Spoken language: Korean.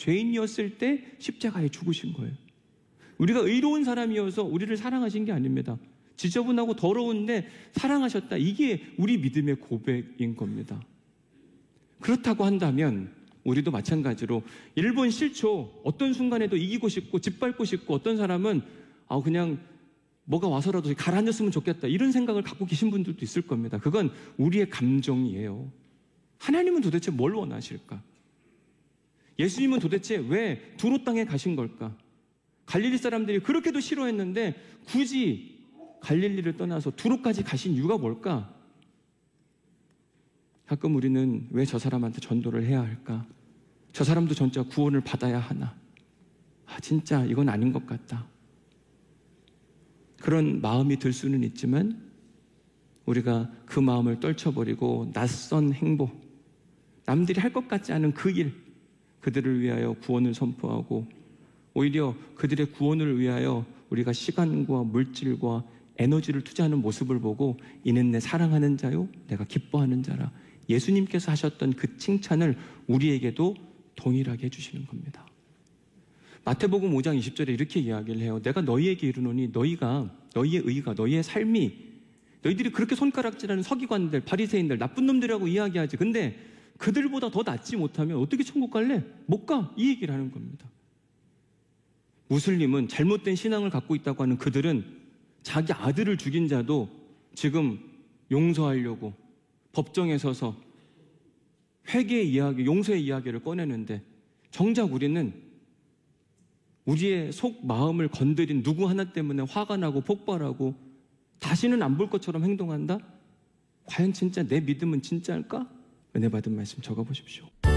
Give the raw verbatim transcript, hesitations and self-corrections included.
죄인이었을 때 십자가에 죽으신 거예요. 우리가 의로운 사람이어서 우리를 사랑하신 게 아닙니다. 지저분하고 더러운데 사랑하셨다. 이게 우리 믿음의 고백인 겁니다. 그렇다고 한다면 우리도 마찬가지로 일본 싫죠. 어떤 순간에도 이기고 싶고 짓밟고 싶고, 어떤 사람은 아 그냥 뭐가 와서라도 가라앉았으면 좋겠다, 이런 생각을 갖고 계신 분들도 있을 겁니다. 그건 우리의 감정이에요. 하나님은 도대체 뭘 원하실까? 예수님은 도대체 왜 두로 땅에 가신 걸까? 갈릴리 사람들이 그렇게도 싫어했는데 굳이 갈릴리를 떠나서 두로까지 가신 이유가 뭘까? 가끔 우리는 왜 저 사람한테 전도를 해야 할까? 저 사람도 진짜 구원을 받아야 하나? 아, 진짜 이건 아닌 것 같다. 그런 마음이 들 수는 있지만 우리가 그 마음을 떨쳐버리고 낯선 행보, 남들이 할 것 같지 않은 그 일, 그들을 위하여 구원을 선포하고 오히려 그들의 구원을 위하여 우리가 시간과 물질과 에너지를 투자하는 모습을 보고 이는 내 사랑하는 자요 내가 기뻐하는 자라, 예수님께서 하셨던 그 칭찬을 우리에게도 동일하게 해주시는 겁니다. 마태복음 오 장 이십 절에 이렇게 이야기를 해요. 내가 너희에게 이르노니 너희가, 너희의 의가, 너희의 삶이, 너희들이 그렇게 손가락질하는 서기관들, 바리새인들, 나쁜 놈들이라고 이야기하지, 근데 그들보다 더 낫지 못하면 어떻게 천국 갈래? 못 가. 이 얘기를 하는 겁니다. 무슬림은 잘못된 신앙을 갖고 있다고 하는 그들은 자기 아들을 죽인 자도 지금 용서하려고 법정에 서서 회개의 이야기, 용서의 이야기를 꺼내는데, 정작 우리는 우리의 속 마음을 건드린 누구 하나 때문에 화가 나고 폭발하고 다시는 안 볼 것처럼 행동한다? 과연 진짜 내 믿음은 진짜일까? 은혜 받은 말씀 적어보십시오.